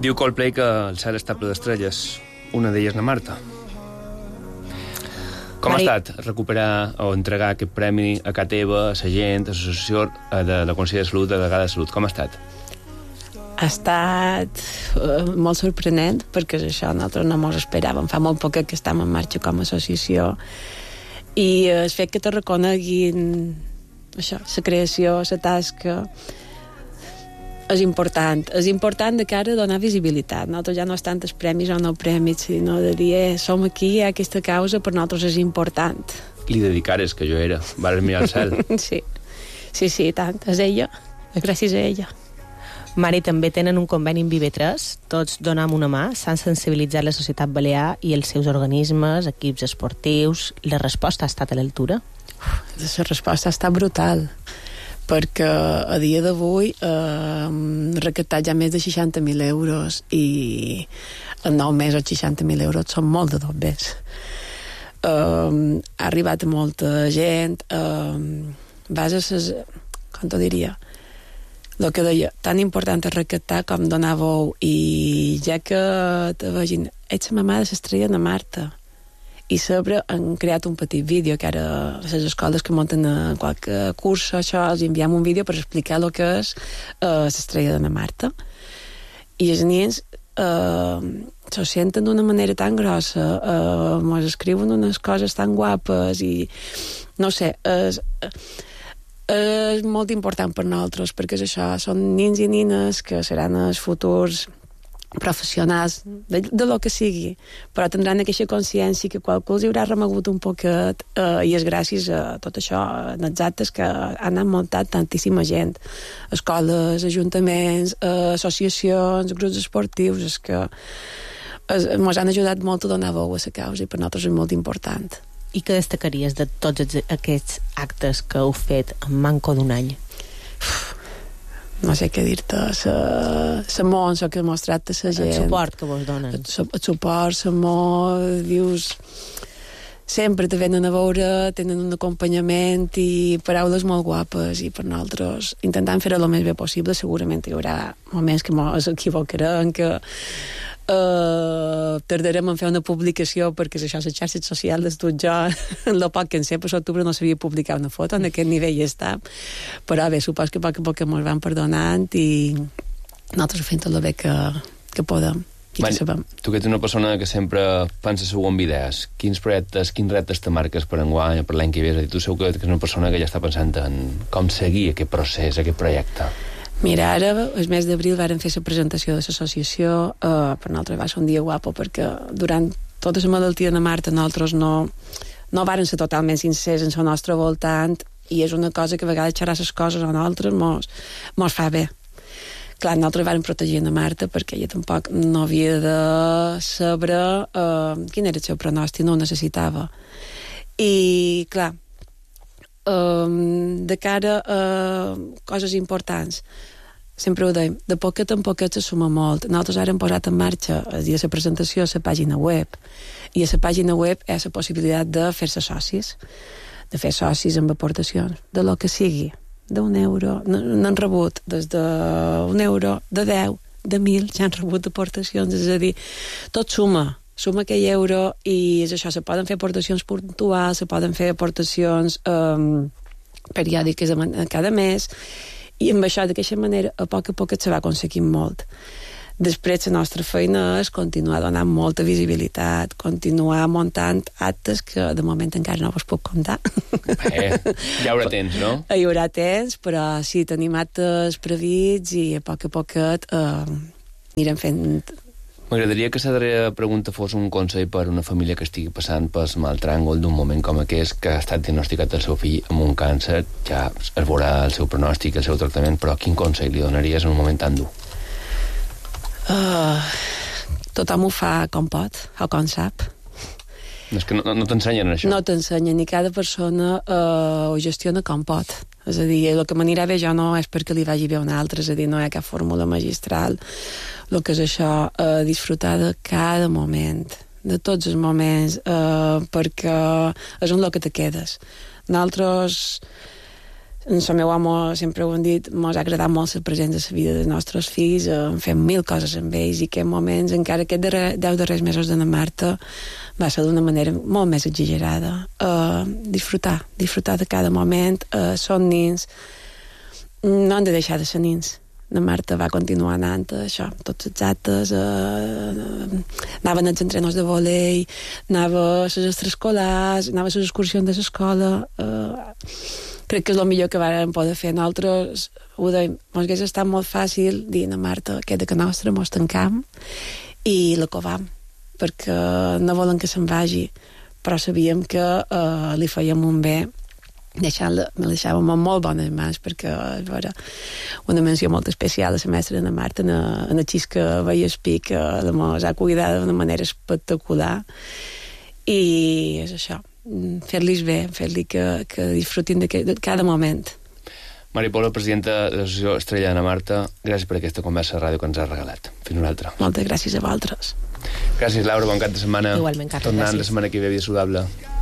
Diu Coldplay que el cel està ple d'estrelles. Una d'elles na Marta. Com ha estat recuperar o entregar aquest premi a casa teva, a la gent, a l'associació de la Consell de Salut, de Degà de Salut? Com ha estat? Ha estat molt sorprenent, perquè això nosaltres no ens esperàvem. Fa molt poc que estem en marxa com a associació. I el fet que te reconeguin això, la creació, la tasca, és important. És important de cara a donar visibilitat. Nosaltres ja no és tant els premis o no premis, sinó de dir, som aquí, aquesta causa per nosaltres és important. Li dedicares, que jo era. Vares mirar el cel. Sí, tant. És ella. Gràcies a ella. Mari, també tenen un conveni amb IB3. Tots donem una mà. S'han sensibilitzat la societat balear i els seus organismes, equips esportius. La resposta ha estat a l'altura? La resposta ha estat brutal, perquè a dia d'avui hem recaptat ja més de 60.000 euros i en 9 mesos 60.000 euros són molt de dobbers. Ha arribat a molta gent, vas a ses, com t'ho diria, el que deia, tan important és recaptar com donar veu, i ja que te vegin, ets la mamà de l'estrella de Marta, i sempre han creat un petit vídeo que ara les escoles que munten qualque curs això, els enviem un vídeo per explicar el que és l'estrella de Marta, i els nens se senten d'una manera tan grossa, ens escriuen unes coses tan guapes, i no sé, és molt important per nosaltres, perquè és això, són nens i nines que seran els futurs professionals de lo que sigui, però tindran aquesta consciència que qualcú els haurà remogut un poquet, i és gràcies a tot això, en els actes que han muntat tantíssima gent, escoles, ajuntaments, associacions, grups esportius, és que ens han ajudat molt a donar veu a la causa, i per nosaltres és molt important. I què destacaries de tots aquests actes que heu fet en manco d'un any? No sé què dir-te, l'amor que ha mostrat a la gent. El suport que vos donen. El suport, l'amor, dius... Sempre te venen a veure, tenen un acompanyament i paraules molt guapes, i per nosaltres intentant fer-ho el més bé possible. Segurament hi haurà moments que ens equivocarem, que tardarem en fer una publicació, perquè és això, les xarxes socials tot jo, en el poc que en sé, per l'octubre no sabia publicar una foto, en aquest nivell ja està, però bé, supos que a poc a poc ens van perdonant i nosaltres fem tot el bé que podem i que sabem. Tu que ets una persona que sempre pensa segur en idees, quins projectes, quins reptes te marques per enguany, per l'any que ve? És a dir, tu segur que ets una persona que ja està pensant en com seguir aquest procés, aquest projecte. Mira, ara, el mes d'abril varen fer la presentació de l'associació, per nosaltres va ser un dia guapo, perquè durant tota la malaltia de Marta nosaltres no varen ser totalment sincers en el nostre voltant, i és una cosa que a vegades xerrar les coses a nosaltres mos fa bé. Clar, nosaltres varen protegir a Marta perquè ella tampoc no havia de saber quin era el seu pronòstic, no ho necessitava. I, clar, de cara a coses importants, sempre ho deim, de poquet en poquet se suma molt. Nosaltres ara hem posat en marxa el dia de la presentació a la pàgina web, i a la pàgina web hi ha la possibilitat de fer-se socis, de fer socis amb aportacions, de lo que sigui, d'un euro, n'han rebut des d'un euro, de 10, de 1.000, ja han rebut aportacions, és a dir, tot suma aquell euro, i és això, se poden fer aportacions puntuals, se poden fer aportacions periòdiques cada mes, i amb això, d'aquesta manera, a poc se va aconseguint molt. Després, la nostra feina és continuar donant molta visibilitat, continuar muntant actes que de moment encara no vos puc contar. Hi haurà temps, no? Hi haurà temps, però sí, tenim actes previts i a poc anirem fent. M'agradaria que la darrera pregunta fos un consell per a una família que estigui passant pel mal tràngol d'un moment com aquest, que ha estat diagnosticat el seu fill amb un càncer, ja es veurà el seu pronòstic, el seu tractament, però quin consell li donaries en un moment tan dur? Tothom ho fa com pot, o com sap. És que no t'ensenyen això. No t'ensenyen, i cada persona ho gestiona com pot. És a dir, el que m'anirà bé jo no és perquè li vagi bé a un altre, és a dir, no hi ha cap fórmula magistral. El que és això, disfrutar de cada moment, de tots els moments, perquè és en el que te quedes. Nosaltres El meu home, sempre ho hem dit, mos ha agradat molt ser presents a la vida dels nostres fills, fem 1000 coses amb ells, i aquests moments, encara aquests 10 darrers mesos de la Marta, va ser d'una manera molt més exagerada. Disfrutar de cada moment. Són nins, no han de deixar de ser nins. La Marta va continuar anant a això, tots els actes, anaven als entrenos de volei, anava a les extraescolars, anava a les excursions de l'escola. Crec que és el millor que vam poder fer. Nosaltres ho dèiem, ens hauria estat molt fàcil dir a Marta, queda que nostra, mos tancam i la covam, perquè no volen que se'n vagi, però sabíem que li fèiem un bé. Me deixàvem en molt bones mans, perquè era una menció molt especial a la mestra de Marta, en el Xisca Vallespí, que mos ha cuidat d'una manera espectacular, i és això, fer-los bé, fer-los que disfrutin de cada moment. Mari Pola, presidenta de l'Associació Estrella Ana Marta, gràcies per aquesta conversa de ràdio que ens has regalat. Fins una altra. Moltes gràcies a vosaltres. Gràcies, Laura, bon cap de setmana. Igualment, Carles, tornant gràcies. la setmana que ve, vida saludable.